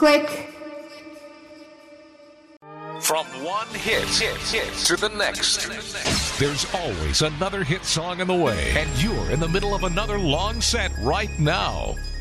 Click. From one hit to the next, there's always another hit song in the way, and you're in the middle of another long set right now.